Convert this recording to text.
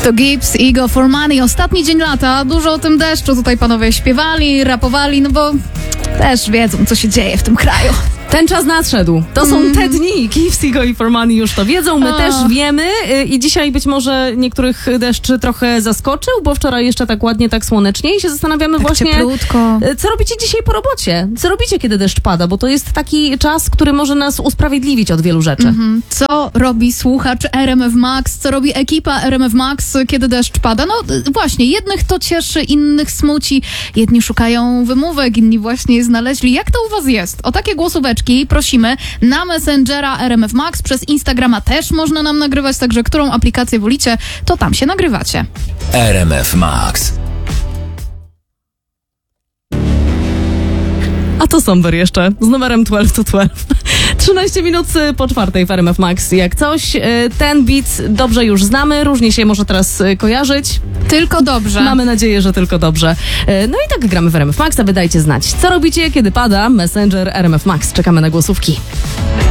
To Gibbs, Ego for Money. Ostatni dzień lata. Dużo o tym deszczu tutaj panowie śpiewali, rapowali, no bo też wiedzą, co się dzieje w tym kraju. Ten czas nadszedł. To są te dni. Gibbs, Ego i For Money już to wiedzą. My też wiemy i dzisiaj być może niektórych deszcz trochę zaskoczył, bo wczoraj jeszcze tak ładnie, tak słonecznie i się zastanawiamy Tak właśnie, cieplutko. co robicie dzisiaj po robocie? Co robicie, kiedy deszcz pada? Bo to jest taki czas, który może nas usprawiedliwić od wielu rzeczy. Co robi słuchacz RMF Max? Co robi ekipa RMF Max, kiedy deszcz pada? No właśnie, jednych to cieszy, innych smuci. Jedni szukają wymówek, inni właśnie je znaleźli. Jak to u was jest? O takie głosóweczki prosimy na Messengera RMF Max. Przez Instagrama też można nam nagrywać, także którą aplikację wolicie, to tam się nagrywacie. RMF Max. A to Somber jeszcze, z numerem 12 to 12. 13 minut po 4 w RMF Max. Jak coś, ten beat dobrze już znamy, różnie się może teraz kojarzyć. Tylko dobrze. Mamy nadzieję, że tylko dobrze. No i tak gramy w RMF Max, a wy dajcie znać, co robicie, kiedy pada. Messenger RMF Max. Czekamy na głosówki.